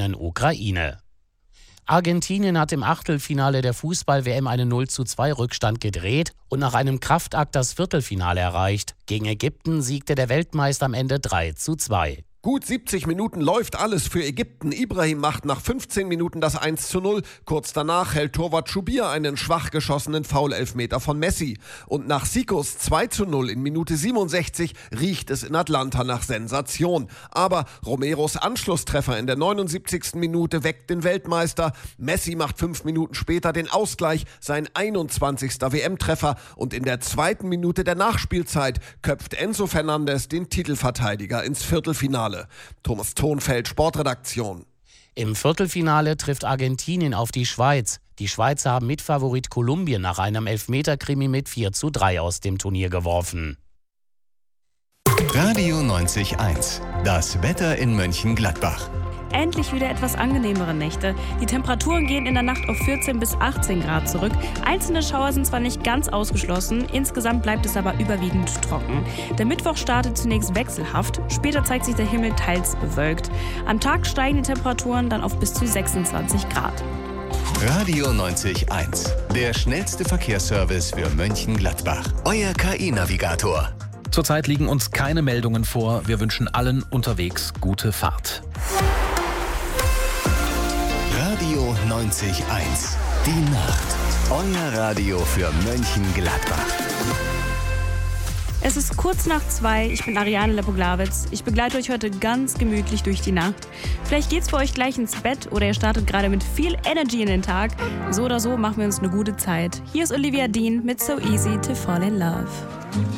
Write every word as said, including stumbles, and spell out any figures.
betroffenen Ukraine. Argentinien hat im Achtelfinale der Fußball-W M einen null zu zwei Rückstand gedreht und nach einem Kraftakt das Viertelfinale erreicht. Gegen Ägypten siegte der Weltmeister am Ende drei zu zwei. Gut siebzig Minuten läuft alles für Ägypten. Ibrahim macht nach fünfzehn Minuten das eins zu null. Kurz danach hält Torwart Choubir einen schwach geschossenen Foul-Elfmeter von Messi. Und nach Sikos zwei zu null in Minute siebenundsechzig riecht es in Atlanta nach Sensation. Aber Romeros Anschlusstreffer in der neunundsiebzigsten Minute weckt den Weltmeister. Messi macht fünf Minuten später den Ausgleich, sein einundzwanzigster W M-Treffer. Und in der zweiten Minute der Nachspielzeit köpft Enzo Fernandes den Titelverteidiger ins Viertelfinale. Thomas Thonfeld, Sportredaktion. Im Viertelfinale trifft Argentinien auf die Schweiz. Die Schweizer haben Mitfavorit Kolumbien nach einem Elfmeterkrimi mit vier zu drei aus dem Turnier geworfen. Radio neunzig Komma eins. Das Wetter in Mönchengladbach. Endlich wieder etwas angenehmere Nächte. Die Temperaturen gehen in der Nacht auf vierzehn bis achtzehn Grad zurück. Einzelne Schauer sind zwar nicht ganz ausgeschlossen, insgesamt bleibt es aber überwiegend trocken. Der Mittwoch startet zunächst wechselhaft, später zeigt sich der Himmel teils bewölkt. Am Tag steigen die Temperaturen dann auf bis zu sechsundzwanzig Grad. Radio neunzig Komma eins. Der schnellste Verkehrsservice für Mönchengladbach. Euer K I-Navigator. Zurzeit liegen uns keine Meldungen vor. Wir wünschen allen unterwegs gute Fahrt. Radio neunzig Komma eins. Die Nacht. Euer Radio für Mönchengladbach. Es ist kurz nach zwei. Ich bin Ariane Lepoglawitz. Ich begleite euch heute ganz gemütlich durch die Nacht. Vielleicht geht's für euch gleich ins Bett oder ihr startet gerade mit viel Energy in den Tag. So oder so machen wir uns eine gute Zeit. Hier ist Olivia Dean mit So Easy to Fall in Love.